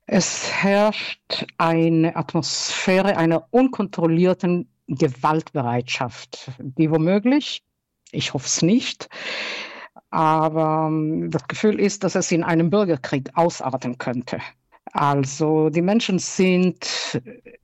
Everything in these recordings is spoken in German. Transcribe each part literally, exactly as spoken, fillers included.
Es herrscht eine Atmosphäre einer unkontrollierten Gewaltbereitschaft, die womöglich, ich hoffe es nicht, aber ähm, das Gefühl ist, dass es in einem Bürgerkrieg ausarten könnte. Also die Menschen sind,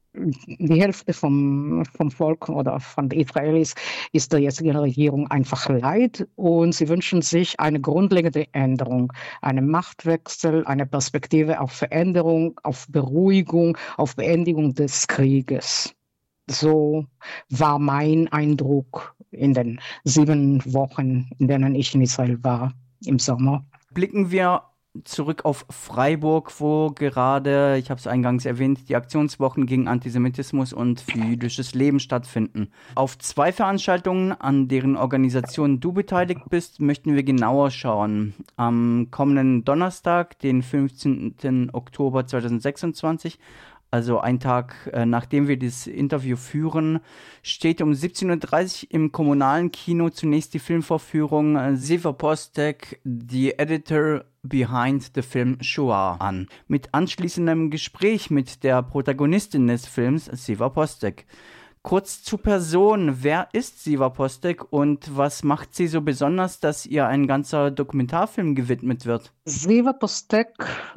die Hälfte vom, vom Volk oder von den Israelis ist der jetzigen Regierung einfach leid und sie wünschen sich eine grundlegende Änderung, einen Machtwechsel, eine Perspektive auf Veränderung, auf Beruhigung, auf Beendigung des Krieges. So war mein Eindruck in den sieben Wochen, in denen ich in Israel war im Sommer. Blicken wir zurück auf Freiburg, wo gerade, ich habe es eingangs erwähnt, die Aktionswochen gegen Antisemitismus und für jüdisches Leben stattfinden. Auf zwei Veranstaltungen, an deren Organisation du beteiligt bist, möchten wir genauer schauen. Am kommenden Donnerstag, den fünfzehnten Oktober zweitausendsechsundzwanzig, also ein Tag, äh, nachdem wir das Interview führen, steht um siebzehn Uhr dreißig im kommunalen Kino zunächst die Filmvorführung äh, Siva Postek, The Editor Behind the Film Shoah an. Mit anschließendem Gespräch mit der Protagonistin des Films, Siva Postek. Kurz zur Person, wer ist Siva Postek und was macht sie so besonders, dass ihr ein ganzer Dokumentarfilm gewidmet wird? Siva Postek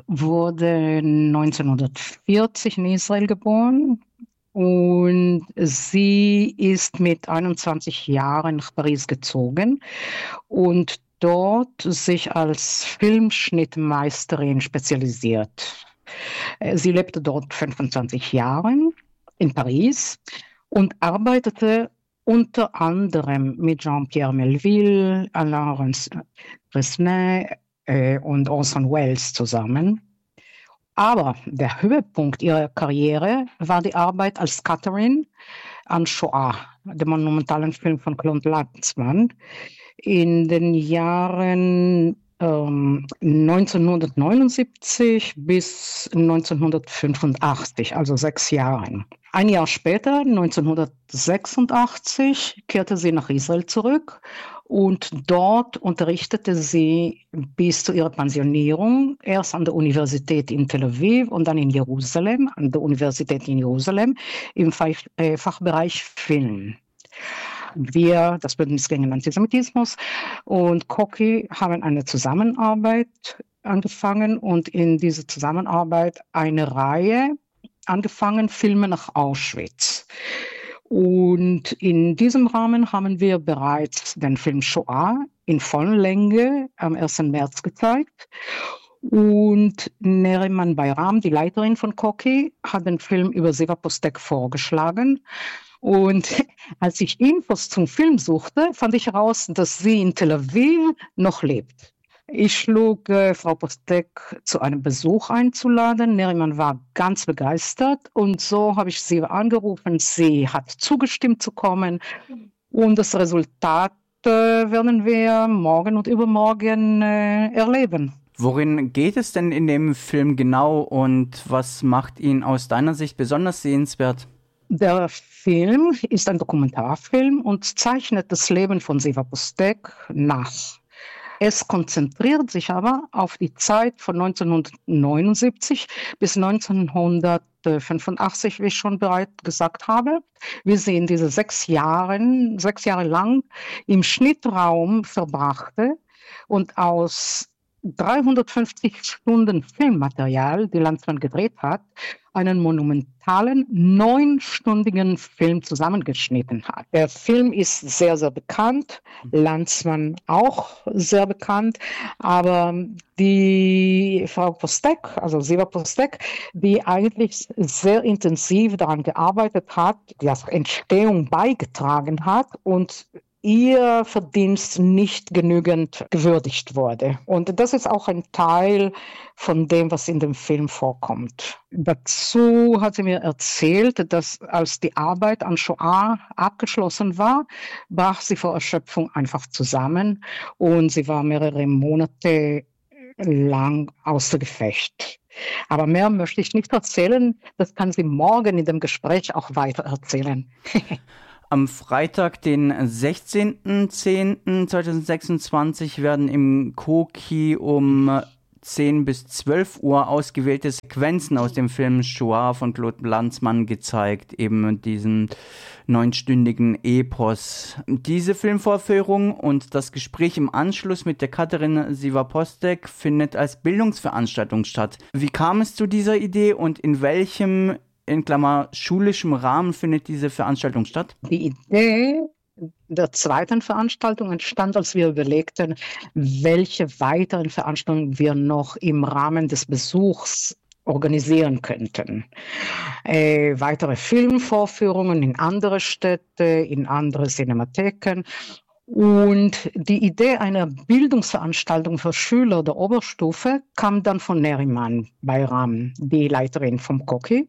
wurde neunzehnhundertvierzig in Israel geboren und sie ist mit einundzwanzig Jahren nach Paris gezogen und dort sich als Filmschnittmeisterin spezialisiert. Sie lebte dort fünfundzwanzig Jahre in Paris und arbeitete unter anderem mit Jean-Pierre Melville, Alain Resnais äh, und Orson Welles zusammen. Aber der Höhepunkt ihrer Karriere war die Arbeit als Cutterin an Shoah, dem monumentalen Film von Claude Lanzmann, in den Jahren ähm, neunzehnhundertneunundsiebzig bis neunzehnhundertfünfundachtzig, also sechs Jahren. Ein Jahr später, neunzehnhundertsechsundachtzig, kehrte sie nach Israel zurück und dort unterrichtete sie bis zu ihrer Pensionierung erst an der Universität in Tel Aviv und dann in Jerusalem, an der Universität in Jerusalem im Fachbereich Film. Wir, das Bündnis gegen Antisemitismus und Koki haben eine Zusammenarbeit angefangen und in dieser Zusammenarbeit eine Reihe angefangen, Filme nach Auschwitz. Und in diesem Rahmen haben wir bereits den Film Shoah in voller Länge am ersten März gezeigt. Und Neriman Bayram, die Leiterin von Koki, hat den Film über Siva Postek vorgeschlagen. Und als ich Infos zum Film suchte, fand ich heraus, dass sie in Tel Aviv noch lebt. Ich schlug äh, Frau Postek zu einem Besuch einzuladen. Neriman war ganz begeistert und so habe ich sie angerufen. Sie hat zugestimmt zu kommen und das Resultat äh, werden wir morgen und übermorgen äh, erleben. Worin geht es denn in dem Film genau und was macht ihn aus deiner Sicht besonders sehenswert? Der Film ist ein Dokumentarfilm und zeichnet das Leben von Siva Postek nach. Es konzentriert sich aber auf die Zeit von neunzehnhundertneunundsiebzig bis neunzehnhundertfünfundachtzig, wie ich schon bereits gesagt habe. Wir sehen diese sechs Jahren, sechs Jahre lang im Schnittraum verbrachte und aus dreihundertfünfzig Stunden Filmmaterial, die Lanzmann gedreht hat, einen monumentalen neunstündigen Film zusammengeschnitten hat. Der Film ist sehr, sehr bekannt, Lanzmann auch sehr bekannt, aber die Frau Postek, also Siva Postek, die eigentlich sehr intensiv daran gearbeitet hat, die zur Entstehung beigetragen hat und ihr Verdienst nicht genügend gewürdigt wurde. Und das ist auch ein Teil von dem, was in dem Film vorkommt. Dazu hat sie mir erzählt, dass als die Arbeit an Shoah abgeschlossen war, brach sie vor Erschöpfung einfach zusammen und sie war mehrere Monate lang außer Gefecht. Aber mehr möchte ich nicht erzählen, das kann sie morgen in dem Gespräch auch weiter erzählen. Am Freitag, den sechzehnten zehnten zweitausendsechsundzwanzig, werden im Koki um zehn bis zwölf Uhr ausgewählte Sequenzen aus dem Film Shoah von Claude Lanzmann gezeigt, eben diesen neunstündigen Epos. Diese Filmvorführung und das Gespräch im Anschluss mit der Katerin Siva-Postek findet als Bildungsveranstaltung statt. Wie kam es zu dieser Idee und in welchem, in Klammer, schulischem Rahmen findet diese Veranstaltung statt? Die Idee der zweiten Veranstaltung entstand, als wir überlegten, welche weiteren Veranstaltungen wir noch im Rahmen des Besuchs organisieren könnten. Äh, weitere Filmvorführungen in andere Städte, in andere Cinematheken. Und die Idee einer Bildungsveranstaltung für Schüler der Oberstufe kam dann von Neriman Bayram, die Leiterin vom Koki.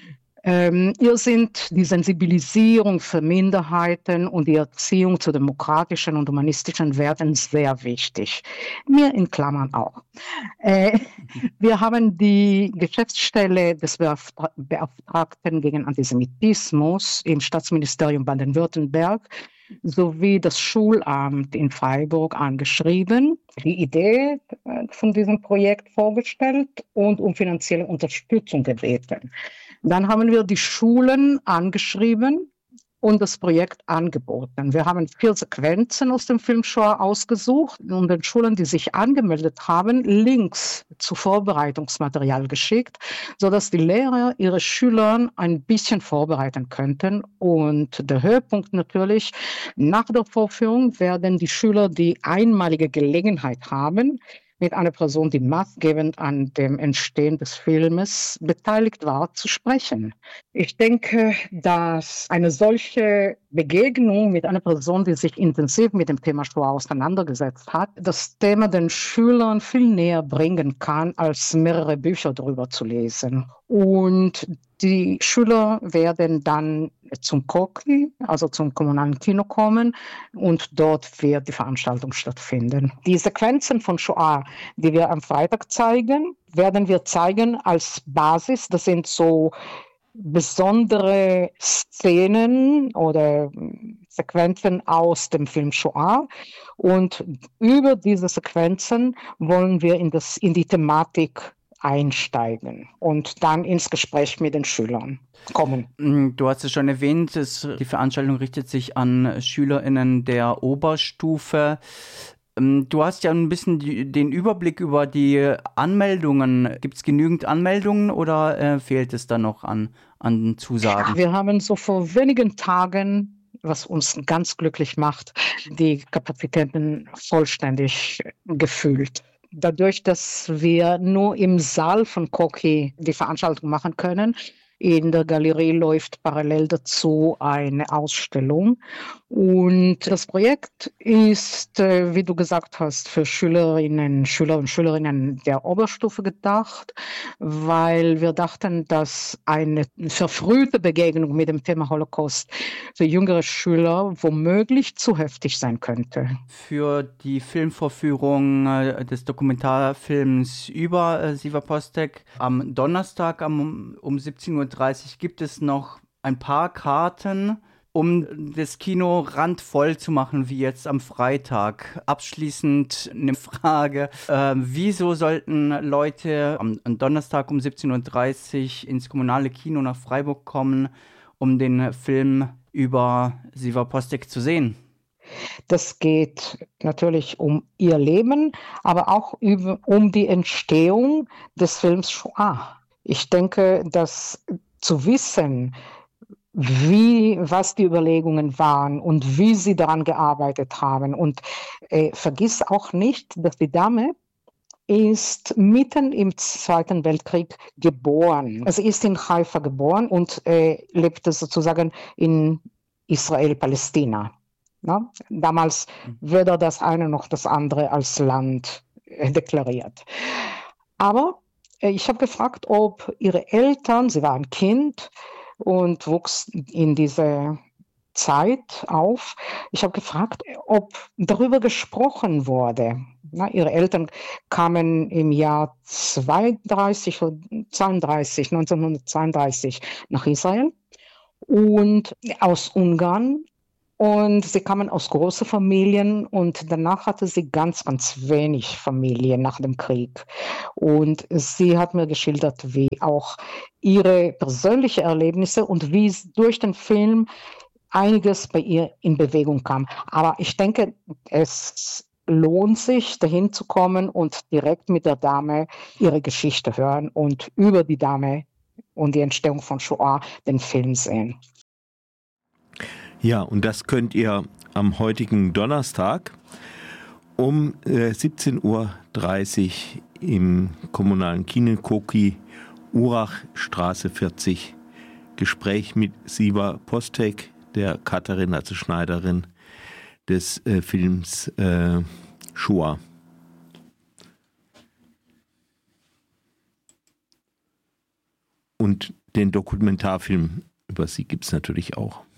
Ähm, ihr sind die Sensibilisierung für Minderheiten und die Erziehung zu demokratischen und humanistischen Werten sehr wichtig. Mir in Klammern auch. Äh, wir haben die Geschäftsstelle des Beauftra- Beauftragten gegen Antisemitismus im Staatsministerium Baden-Württemberg sowie das Schulamt in Freiburg angeschrieben, die Idee von diesem Projekt vorgestellt und um finanzielle Unterstützung gebeten. Dann haben wir die Schulen angeschrieben und das Projekt angeboten. Wir haben vier Sequenzen aus dem Film Shoah ausgesucht und den Schulen, die sich angemeldet haben, Links zu Vorbereitungsmaterial geschickt, sodass die Lehrer ihre Schüler ein bisschen vorbereiten könnten. Und der Höhepunkt natürlich, nach der Vorführung werden die Schüler die einmalige Gelegenheit haben, mit einer Person, die maßgebend an dem Entstehen des Filmes beteiligt war, zu sprechen. Ich denke, dass eine solche Begegnung mit einer Person, die sich intensiv mit dem Thema Shoah auseinandergesetzt hat, das Thema den Schülern viel näher bringen kann, als mehrere Bücher darüber zu lesen. Und die Schüler werden dann zum Koki, also zum kommunalen Kino kommen und dort wird die Veranstaltung stattfinden. Die Sequenzen von Shoah, die wir am Freitag zeigen, werden wir zeigen als Basis. Das sind so besondere Szenen oder Sequenzen aus dem Film Shoah. Und über diese Sequenzen wollen wir in, das, in die Thematik einsteigen und dann ins Gespräch mit den Schülern kommen. Du hast es schon erwähnt, es, die Veranstaltung richtet sich an SchülerInnen der Oberstufe. Du hast ja ein bisschen die, den Überblick über die Anmeldungen. Gibt es genügend Anmeldungen oder äh, fehlt es da noch an, an Zusagen? Wir haben so vor wenigen Tagen, was uns ganz glücklich macht, die Kapazitäten vollständig gefüllt. Dadurch, dass wir nur im Saal von Koki die Veranstaltung machen können, in der Galerie läuft parallel dazu eine Ausstellung. Und das Projekt ist, wie du gesagt hast, für Schülerinnen, Schüler und Schülerinnen der Oberstufe gedacht, weil wir dachten, dass eine verfrühte Begegnung mit dem Thema Holocaust für jüngere Schüler womöglich zu heftig sein könnte. Für die Filmvorführung äh, des Dokumentarfilms über äh, Siva-Postek am Donnerstag um, um siebzehn Uhr dreißig gibt es noch ein paar Karten, um das Kino randvoll zu machen, wie jetzt am Freitag. Abschließend eine Frage, äh, wieso sollten Leute am, am Donnerstag um siebzehn Uhr dreißig ins kommunale Kino nach Freiburg kommen, um den Film über Siva-Postek zu sehen? Das geht natürlich um ihr Leben, aber auch über, um die Entstehung des Films Shoah. Ich denke, dass zu wissen, wie, was die Überlegungen waren und wie sie daran gearbeitet haben. Und äh, vergiss auch nicht, dass die Dame ist mitten im Zweiten Weltkrieg geboren. Sie ist in Haifa geboren und äh, lebte sozusagen in Israel-Palästina. Na? Damals weder das eine noch das andere als Land äh, deklariert. Aber äh, ich habe gefragt, ob ihre Eltern, sie war ein Kind und wuchs in dieser Zeit auf. Ich habe gefragt, ob darüber gesprochen wurde. Na, ihre Eltern kamen im Jahr zweiunddreißig, zweiunddreißig, neunzehnhundertzweiunddreißig nach Israel und aus Ungarn. Und sie kamen aus großen Familien und danach hatte sie ganz, ganz wenig Familie nach dem Krieg. Und sie hat mir geschildert, wie auch ihre persönlichen Erlebnisse und wie es durch den Film einiges bei ihr in Bewegung kam. Aber ich denke, es lohnt sich, dahin zu kommen und direkt mit der Dame ihre Geschichte hören und über die Dame und die Entstehung von Shoah den Film sehen. Ja, und das könnt ihr am heutigen Donnerstag um äh, siebzehn Uhr dreißig im kommunalen Kino Koki, Urachstraße vierzig, Gespräch mit Siva Postek, der Cutterin, also Schneiderin des äh, Films äh, Shoah. Und den Dokumentarfilm über sie gibt es natürlich auch.